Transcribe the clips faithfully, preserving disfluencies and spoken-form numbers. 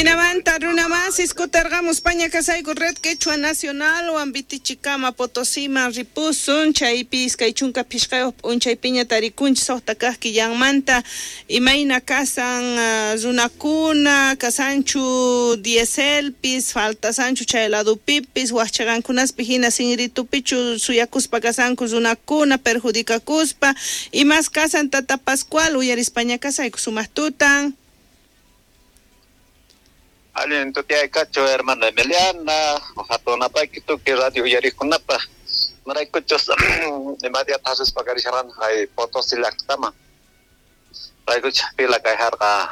Hinamanta runamas iskutargamos España kasayku red quechua nacional o ambiti chicama potosima ripusun chaypis kaychunka pishqeo unchay piña tarikunch sohtakajki yanmanta imayna kasan uh, runakuna kasanchu dieselpis faltasanchu chay lado pipis wahchagankunaspi hina sinritupichu suyakuspa kasanku runakuna perjudicakuspa y más kasan tata Pascual uyar España kasayku sumahtutan. Alin tu tiai kacho hermano Emiliana, hatona pa kitu ki radio yari kunapa. Marai kuchos de madia tases pagarisharan hai Potosí tama. Rai kuch pila kai harga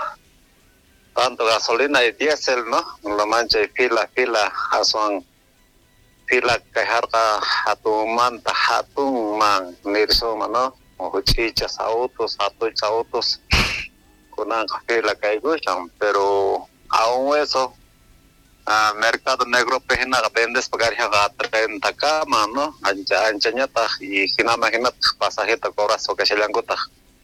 tanto gasolina y diesel no, lo manche pila pila asong pila kai harga hatu manta hatung mang nirso mano, huchichas autos, hatuch autos. Kunang pila kai gucham, pero aún eso, uh, mercado negro pejina vendes pagar ya treinta cama, ¿no? Ancha anchanya ta y hina imagina pasajeta cobra so que se le angota.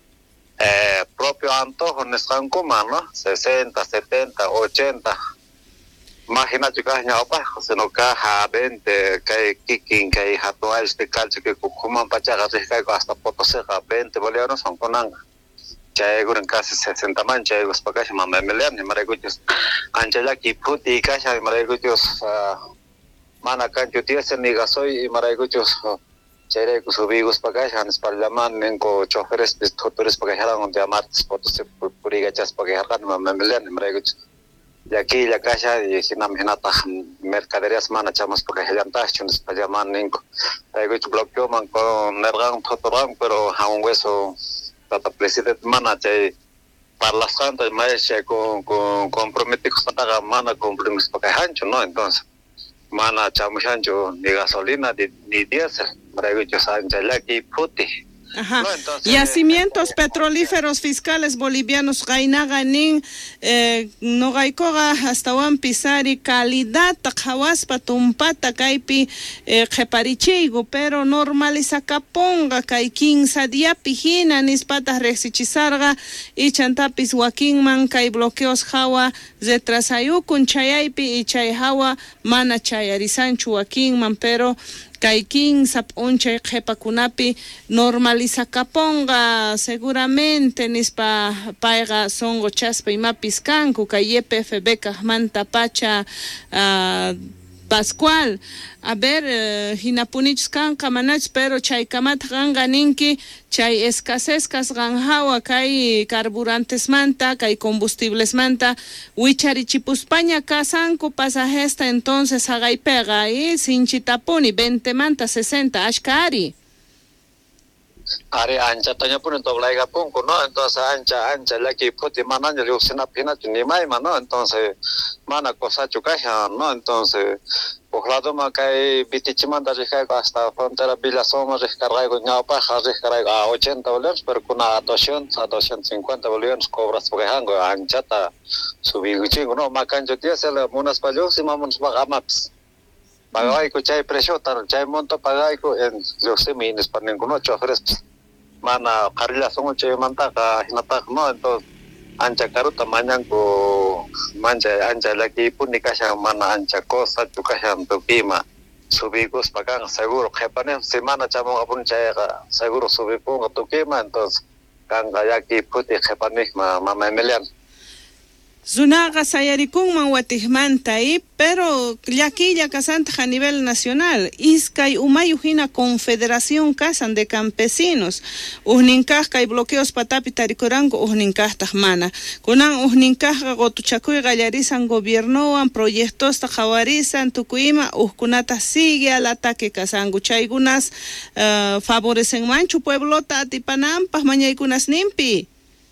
Eh, propio antojo nescan kuma, ¿no? sesenta, setenta, ochenta. Imagina chicas ya opa, se no caja veinte, que kikin, que hatual este calcio que kuman pachaga que hasta Potosí veinte bolivianos son conanga. Chay guren casi sesenta man chay gus pakash mama melian ni marayguchos anchaya ki puti kasha ni marayguchos mana kancho tiesen ni gasoy y marayguchos chay gus ubigos pakash hanes parlaman nenko choferes pistotores pakash haran de amartes Potosí puriga chas pakash haran mama melian ni marayguchos y aquí la kasha y hinam hinata mercaderías mana chamos pakash lantas chunes pajaman nenko marayguchos bloqueo man con nergan totorang pero aún hueso tata presidente mana chay parla santa maestra con con comprometido con mana compromiso para hancho no entonces mana chamuchancho ni gasolina ni, ni diésel para que sancha laki puti. Ajá. No, entonces, yacimientos eh, petrolíferos fiscales bolivianos gainaganin eh, no gaikoga hasta wan pisari calidad takawaspa tumpata kaipi eh, qeparichigo pero normaliza kaponga kai quince dia pijina nispata rexichisarga y chantapis wakinman kai bloqueos hawa retrasayukun chayaipi y chay hawa mana chayarisanchu wakinman pero Kaikin sap unchay qhepakunapi normaliza kaponga seguramente nispa paiga songo chaspa imapis kanku kay Y P F B kahmanta pacha uh, Pascual a ver uh, hinapunich kanka manach pero chay kamat ganganinki chay escasez kas ganhawa kay carburantes manta kay combustibles manta wicharichipuspaña kasanku pasajesta entonces hagay pega y sinchitapuni veinte manta sesenta ashkari Are ancha tanya pun untuk belai kapung kuno entonces ancha ancha lagi puti mana jadi usina pina ni mai mano entonces mana cosa chukaja no entonces por lado makai biti chimanda rekai hasta frontera Villa Soma recargai con ñapa recargai a ochenta bolívares pero con a doscientos a doscientos cincuenta bolívares cobras porque hango ancha ta subi guchingo no makan jotia se la munas palio si mamuns bagamaps Pagai ko chay presyo tar chay monto pagai ko en los seminis panen kuno choferes mana karila songo chay manta ka hinata no entonces ancha karu tamañan ko mancha ancha lagi pun nikasya mana ancha cosa tukasya to pima subigos pagang seguro khepane semana chamo apun chay seguro subipo to pima entonces kang yaki puti khepane mama Emilian Zunaga sayarikun manwatihmanta y pero yaquilla casanta a nivel nacional iskay umayujina confederación casan de campesinos uhninkaj y bloqueos patapi tarikorango uhninkaj tahmana kunan uhninkaj gotuchakuy gallarizan gobiernoan proyectos tajawarizan tukuima uhkunata sigue al ataque casango chaygunas uh, favorecen manchu pueblota atipanampas mañaykunas nimpi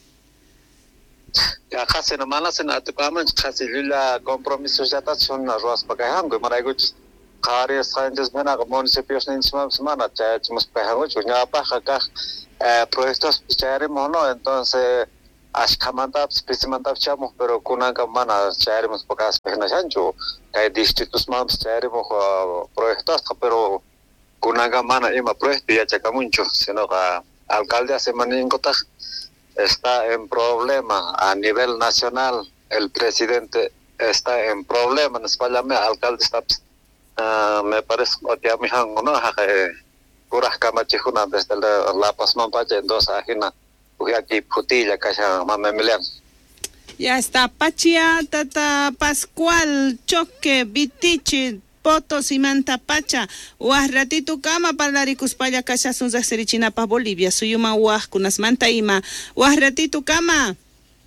ya casi no malas en atukaman casi lila compromisos ya ta son arroz pagahango maraigo kare sanjes mena municipios ni semana ya chemos pagahango ya pa ka eh proyectos chare mono entonces ashkamanta specimanta chamo pero kunanga mana chare mos pagas pagana chancho kai distritos mams chare mo proyectos pero kunanga mana ima proyecto ya chakamuncho sino ka alcalde hace maningota está en problema a nivel nacional el presidente está en problema en España, me alcalde está, uh, me parece, o te amihan, ¿no? Curah camachijuna desde La Paz Mampache, entonces, ajena, aquí putilla, calla, mamemelian. Ya está, Pachia, Tata Pascual, Choque, Vitichi, Potos y Manta Pacha, Uah ratito kama palaricus paya cacha sun serichina pa Bolivia, suyuma uah kunas manta ima, Uah ratito kama.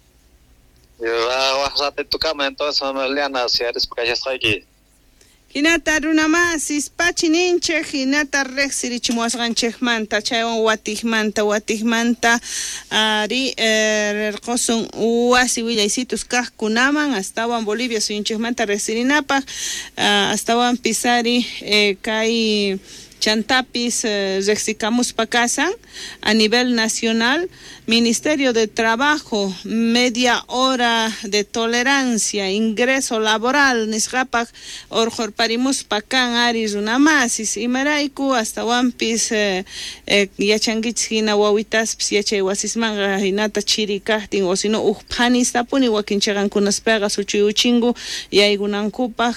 Uah ratito kama, entonces mameliana, si eres porque ya está aquí. Hinata runamasis pachininche hinata rexirichimuas ganchehmanta chayon watihmanta watihmanta ari erqosun uasi willaisitus kajkunaman astawan Bolivia suyinchehmanta rexirinapak astawan pisari kai chantapis rexicamos pa casa a nivel nacional. Ministerio de Trabajo, media hora de tolerancia, ingreso laboral, nisgapak orjor parimus pakan aris una masis, y maraiku hasta wampis yachangich hina wawitas psiache wasismanga hinata chirikahtin o sino uphanis tapuni wakinchagan kunas pega suchi uchingu y aygunankupa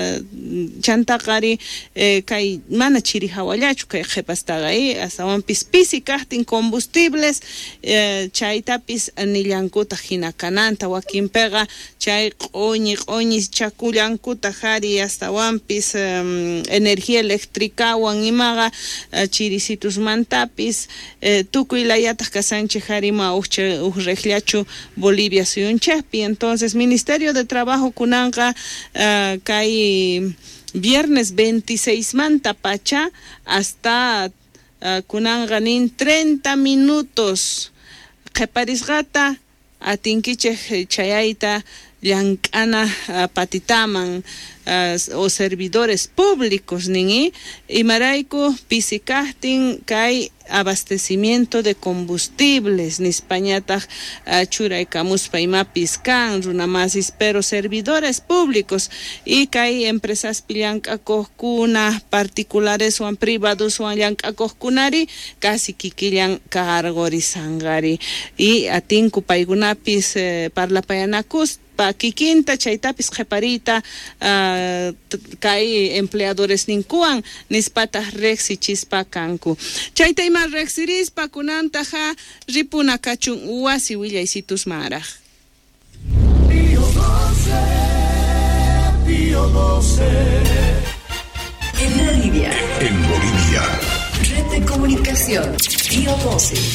chantakari kai mana chiri hawallachu kai jepastaga ahí hasta wampis pisikahtin combustibles chaytapis nillankuta hinakananta wakinpega chay q'uñi q'uñi chakullankuta hari hasta wampis um, energía eléctricawan imaga uh, chirisitusmantapis uh, tukuy layataq kasanchej harima uj urregliachu Bolivia suyunchejpi. Entonces Ministerio de Trabajo kunanqa uh, kay viernes veintiséis manta pacha hasta uh, kunanqanin treinta minutos qeparisqata atinkichej chayayta llank'ana uh, patitaman uh, o servidores públicos ningi imarayku pisikahtin kay abastecimiento de combustibles nispañataq uh, churaykamuspa imapis kan runamasis pero servidores públicos y kay empresas llank'akuqkuna particulares wan privados wan llank'akuqkunari casi kikillan kargorisanqari y atinku paykunapis eh, parlapayanakus pa kikinta chaytapis qeparita uh, kay empleadores ninkuwan nispataq rexichispa kanku chayta ima rexirispa kunantaja ripuna kachun wasi willaisitus maraj. En Bolivia. En Bolivia. Red de comunicación. Pío doce.